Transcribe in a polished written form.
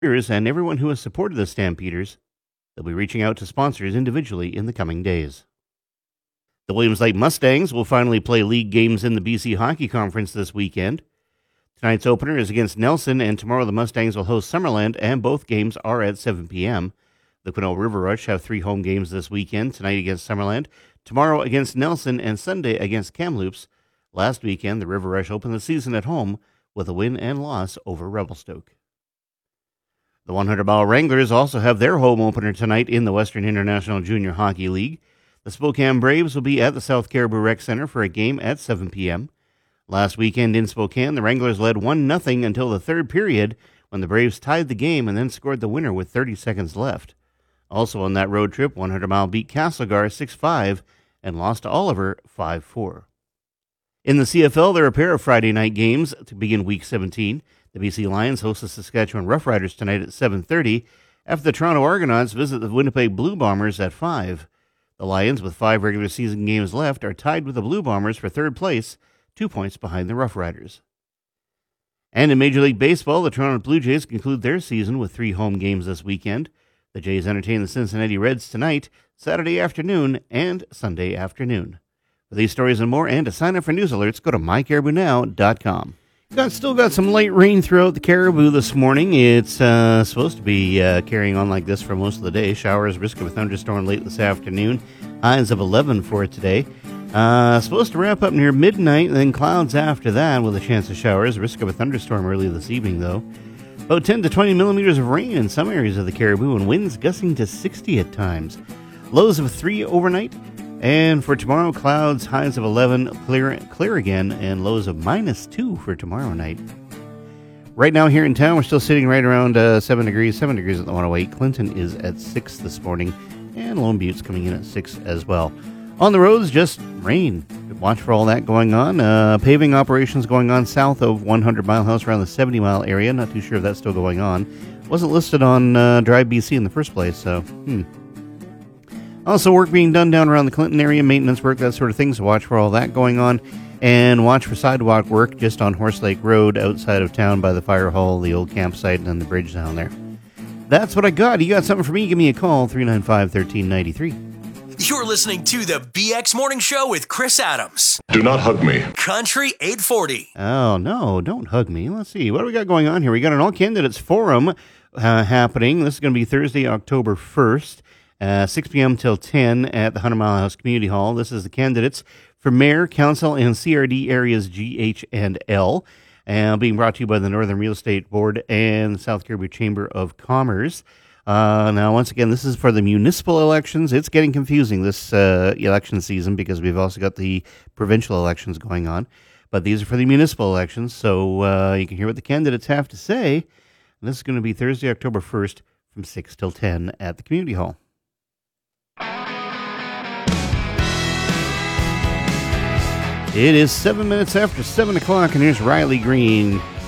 and everyone who has supported the Stampeders. They'll be reaching out to sponsors individually in the coming days. The Williams Lake Mustangs will finally play league games in the BC Hockey Conference this weekend. Tonight's opener is against Nelson, and tomorrow the Mustangs will host Summerland, and both games are at 7 p.m. The Quesnel River Rush have 3 home games this weekend, tonight against Summerland, tomorrow against Nelson, and Sunday against Kamloops. Last weekend, the River Rush opened the season at home with a win and loss over Revelstoke. The 100-mile Wranglers also have their home opener tonight in the Western International Junior Hockey League. The Spokane Braves will be at the South Caribou Rec Center for a game at 7 p.m. Last weekend in Spokane, the Wranglers led 1-0 until the third period when the Braves tied the game and then scored the winner with 30 seconds left. Also on that road trip, 100-mile beat Castlegar 6-5 and lost to Oliver 5-4. In the CFL, there are a pair of Friday night games to begin Week 17. The BC Lions host the Saskatchewan Roughriders tonight at 7:30 after the Toronto Argonauts visit the Winnipeg Blue Bombers at 5. The Lions, with 5 regular season games left, are tied with the Blue Bombers for third place, 2 points behind the Rough Riders. And in Major League Baseball, the Toronto Blue Jays conclude their season with 3 home games this weekend. The Jays entertain the Cincinnati Reds tonight, Saturday afternoon, and Sunday afternoon. For these stories and more, and to sign up for news alerts, go to mycaribounow.com. Still got some light rain throughout the Caribou this morning. It's supposed to be carrying on like this for most of the day. Showers, risk of a thunderstorm late this afternoon. Highs of 11 for today. Supposed to wrap up near midnight, and then clouds after that with a chance of showers. Risk of a thunderstorm early this evening, though. About 10 to 20 millimeters of rain in some areas of the Caribou, and winds gusting to 60 at times. Lows of 3 overnight. And for tomorrow, clouds, highs of 11, clear again, and lows of -2 for tomorrow night. Right now here in town, we're still sitting right around 7 degrees at the 108. Clinton is at 6 this morning, and Lone Butte's coming in at 6 as well. On the roads, just rain. Watch for all that going on. Paving operations going on south of 100 Mile House around the 70 Mile area. Not too sure if that's still going on. Wasn't listed on Drive BC in the first place, so Also, work being done down around the Clinton area, maintenance work, that sort of thing, so watch for all that going on. And watch for sidewalk work just on Horse Lake Road outside of town by the fire hall, the old campsite, and the bridge down there. That's what I got. You got something for me? Give me a call, 395-1393. You're listening to the BX Morning Show with Chris Adams. Do not hug me. Country 840. Oh, no, don't hug me. Let's see. What do we got going on here? We got an all-candidates forum happening. This is going to be Thursday, October 1st. 6 p.m. till 10 at the 100 Mile House Community Hall. This is the candidates for Mayor, Council, and CRD areas G, H, and L. Being brought to you by the Northern Real Estate Board and the South Caribou Chamber of Commerce. Now, once again, this is for the municipal elections. It's getting confusing this election season because we've also got the provincial elections going on. But these are for the municipal elections, so you can hear what the candidates have to say. And this is going to be Thursday, October 1st from 6 till 10 at the Community Hall. It is 7 minutes after 7 o'clock, and here's Riley Green.